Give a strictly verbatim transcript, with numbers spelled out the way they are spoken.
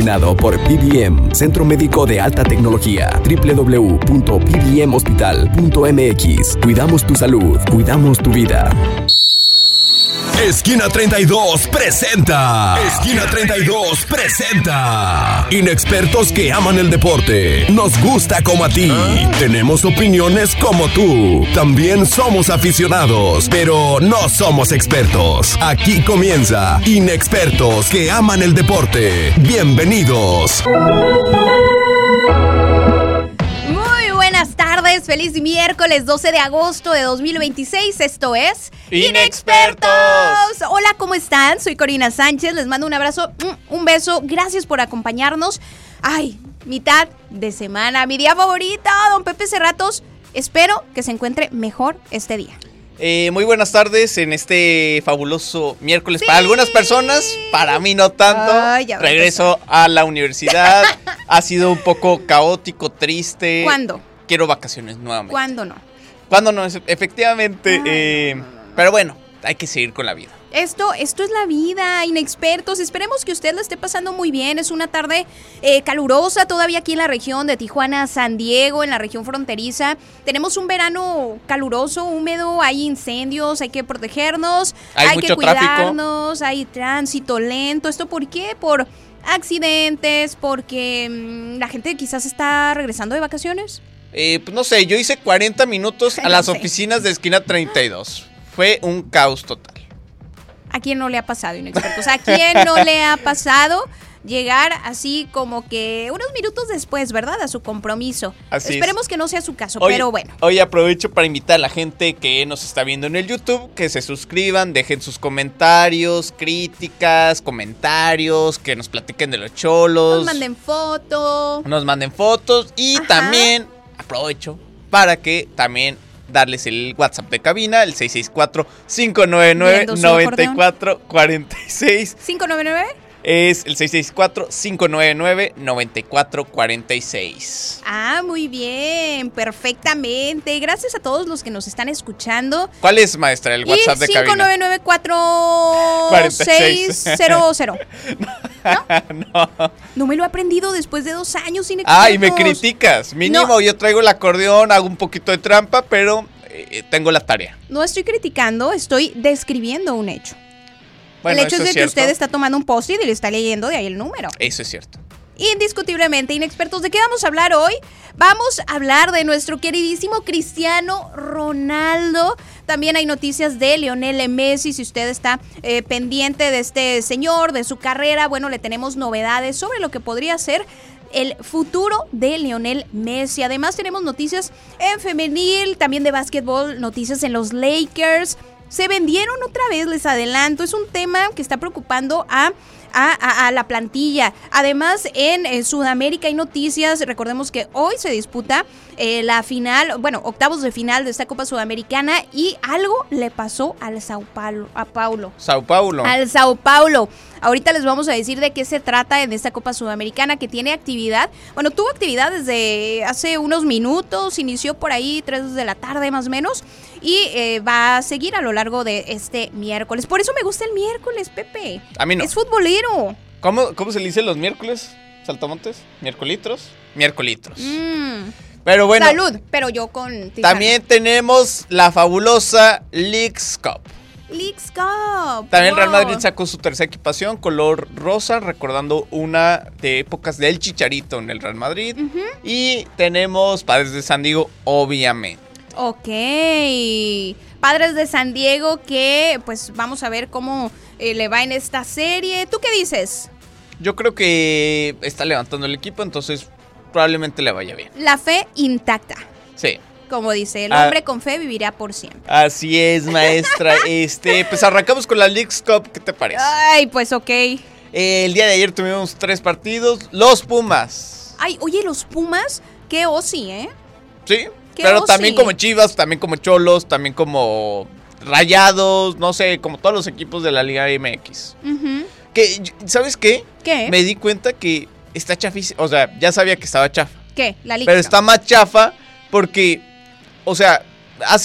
patrocinado por P B M, Centro Médico de Alta Tecnología. doble u doble u doble u punto p b m hospital punto m x. Cuidamos tu salud, cuidamos tu vida. Esquina treinta y dos presenta. Esquina treinta y dos presenta. Inexpertos que aman el deporte. Nos gusta como a ti. Tenemos opiniones como tú. También somos aficionados, pero no somos expertos. Aquí comienza Inexpertos que aman el deporte. Bienvenidos. Buenas tardes, feliz miércoles doce de agosto de dos mil veintiséis, esto es Inexpertos. Hola, ¿cómo están? Soy Corina Sánchez, les mando un abrazo, un beso, gracias por acompañarnos. Ay, mitad de semana, mi día favorito, don Pepe Cerratos, espero que se encuentre mejor este día. Eh, muy buenas tardes en este fabuloso miércoles. Sí. Para algunas personas, para mí no tanto. Ay, regreso a la universidad. Ha sido un poco caótico, triste. ¿Cuándo? Quiero vacaciones nuevamente. ¿Cuándo no? ¿Cuándo no? Efectivamente. Ay, eh, no, no, no. Pero bueno, hay que seguir con la vida. Esto, esto es la vida, Inexpertos. Esperemos que usted la esté pasando muy bien. Es una tarde eh, calurosa todavía aquí en la región de Tijuana, San Diego, en la región fronteriza. Tenemos un verano caluroso, húmedo, hay incendios, hay que protegernos, hay, hay que cuidarnos, tráfico. Hay tránsito lento. ¿Esto por qué? Por accidentes, porque mmm, la gente quizás está regresando de vacaciones. Eh, pues no sé, yo hice cuarenta minutos a las no sé. oficinas de esquina treinta y dos. Fue un caos total. ¿A quién no le ha pasado, Inexpertos? ¿A quién no le ha pasado llegar así como que unos minutos después, ¿verdad? A su compromiso. Así Esperemos es. que no sea su caso, hoy, pero bueno. Hoy aprovecho para invitar a la gente que nos está viendo en el YouTube, que se suscriban, dejen sus comentarios, críticas, comentarios, que nos platiquen de los cholos. Nos manden fotos. Nos manden fotos y Ajá. también aprovecho para que también darles el WhatsApp de cabina, el seis seis cuatro, cinco nueve nueve, nueve cuatro cuatro seis. ¿cinco nueve nueve? Es el seis seis cuatro, cinco nueve nueve, nueve cuatro cuatro seis. Ah, muy bien, perfectamente. Gracias a todos los que nos están escuchando. ¿Cuál es, maestra, el WhatsApp de cabina? cinco nueve nueve cuatro seis cero cero. ¿No? No. No me lo he aprendido después de dos años, Inexpertos. Ah, y me criticas. Mínimo, no. Yo traigo el acordeón, hago un poquito de trampa, pero eh, tengo la tarea. No estoy criticando, estoy describiendo un hecho. Bueno, el hecho es de es que usted está tomando un post-it y le está leyendo de ahí el número. Eso es cierto. Indiscutiblemente, Inexpertos, ¿de qué vamos a hablar hoy? Vamos a hablar de nuestro queridísimo Cristiano Ronaldo. También hay noticias de Lionel Messi. Si usted está eh, pendiente de este señor, de su carrera, bueno, le tenemos novedades sobre lo que podría ser el futuro de Lionel Messi. Además, tenemos noticias en femenil, también de básquetbol, noticias en los Lakers. Se vendieron otra vez, les adelanto. Es un tema que está preocupando a, a, a, a la plantilla. Además, en, en Sudamérica hay noticias. Recordemos que hoy se disputa eh, la final, bueno, octavos de final de esta Copa Sudamericana. Y algo le pasó al Sao Paulo. A Paulo. Sao Paulo. Al Sao Paulo. Ahorita les vamos a decir de qué se trata en esta Copa Sudamericana, que tiene actividad. Bueno, tuvo actividad desde hace unos minutos, inició por ahí tres de la tarde más o menos, y eh, va a seguir a lo largo de este miércoles. Por eso me gusta el miércoles, Pepe. A mí no. Es futbolero. ¿Cómo, cómo se le dice los miércoles? ¿Saltamontes? ¿Miércolitros? Miércolitros. Mm. Pero bueno. Salud, pero yo con Tijana. También tenemos la fabulosa Leagues Cup. Leagues Cup. También wow. Real Madrid sacó su tercera equipación, color rosa, recordando una de épocas del Chicharito en el Real Madrid. Uh-huh. Y tenemos Padres de San Diego, obviamente. Ok. Padres de San Diego, que pues vamos a ver cómo eh, le va en esta serie. ¿Tú qué dices? Yo creo que está levantando el equipo, entonces probablemente le vaya bien. La fe intacta. Sí. Como dice, el hombre ah, con fe vivirá por siempre. Así es, maestra. este, pues arrancamos con la Leagues Cup, ¿qué te parece? Ay, pues ok. Eh, el día de ayer tuvimos tres partidos. Los Pumas. Ay, oye, los Pumas, qué osi, ¿eh? Sí, pero osi. También como Chivas, también como Cholos, también como Rayados, no sé, como todos los equipos de la Liga M X. Uh-huh. Que, ¿sabes qué? ¿Qué? Me di cuenta que está chafísima, o sea, ya sabía que estaba chafa. ¿Qué? La Liga. Pero está más chafa porque, o sea, hace